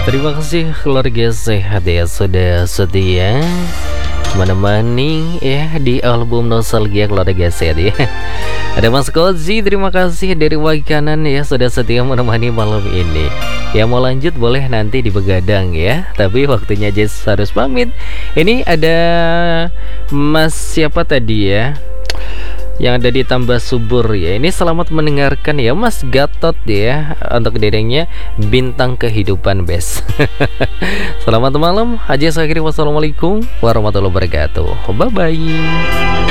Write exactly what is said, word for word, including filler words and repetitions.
Terima kasih keluarga sehat ya, sudah setia menemani ya di album nostalgia keluarga sehat ya. Ada Mas Kozi, terima kasih dari Waikanan ya, sudah setia menemani malam ini. Ya mau lanjut boleh nanti di Begadang ya, tapi waktunya Jess harus pamit. Ini ada Mas siapa tadi ya, yang ada di Tambah Subur ya. Ini selamat mendengarkan ya Mas Gatot ya, untuk dedengnya Bintang Kehidupan Best. Selamat malam, Haji Sakiri. Wassalamualaikum warahmatullahi wabarakatuh. Bye bye.